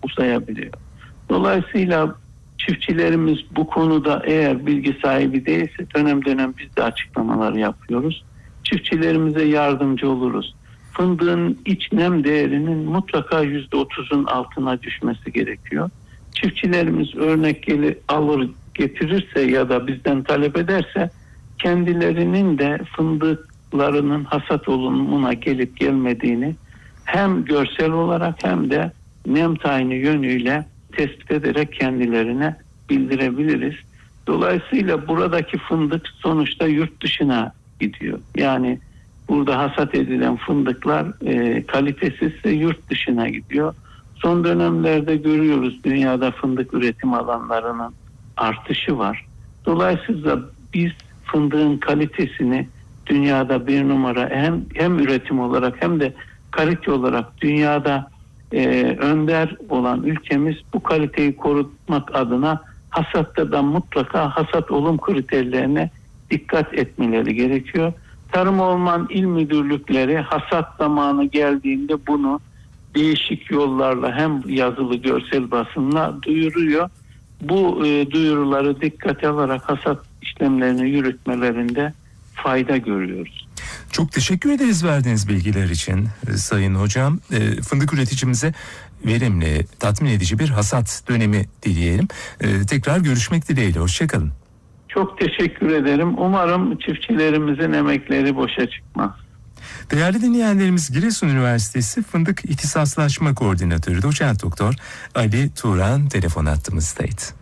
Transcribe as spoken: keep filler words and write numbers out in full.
uzayabiliyor. Dolayısıyla çiftçilerimiz bu konuda eğer bilgi sahibi değilse dönem dönem biz de açıklamalar yapıyoruz. Çiftçilerimize yardımcı oluruz. Fındığın iç nem değerinin mutlaka yüzde otuzun altına düşmesi gerekiyor. Çiftçilerimiz örnek gelir, alır getirirse ya da bizden talep ederse kendilerinin de fındıklarının hasat olumuna gelip gelmediğini hem görsel olarak hem de nem tayini yönüyle tespit ederek kendilerine bildirebiliriz. Dolayısıyla buradaki fındık sonuçta yurt dışına gidiyor. Yani burada hasat edilen fındıklar e, kalitesizse yurt dışına gidiyor. Son dönemlerde görüyoruz dünyada fındık üretim alanlarının artışı var. Dolayısıyla biz fındığın kalitesini dünyada bir numara hem hem üretim olarak hem de kalite olarak dünyada e, önder olan ülkemiz bu kaliteyi korutmak adına hasatta da mutlaka hasat olum kriterlerine dikkat etmeleri gerekiyor. Tarım Orman İl Müdürlükleri hasat zamanı geldiğinde bunu değişik yollarla hem yazılı görsel basınla duyuruyor. Bu e, duyuruları dikkate alarak hasat işlemlerini yürütmelerinde fayda görüyoruz. Çok teşekkür ederiz verdiğiniz bilgiler için Sayın Hocam. E, fındık üreticimize verimli, tatmin edici bir hasat dönemi dileyelim. E, tekrar görüşmek dileğiyle. Hoşçakalın. Çok teşekkür ederim. Umarım çiftçilerimizin emekleri boşa çıkmaz. Değerli dinleyenlerimiz, Giresun Üniversitesi Fındık İhtisaslaşma Koordinatörü Doçent Doktor Ali Turan telefon hattımızdaydı.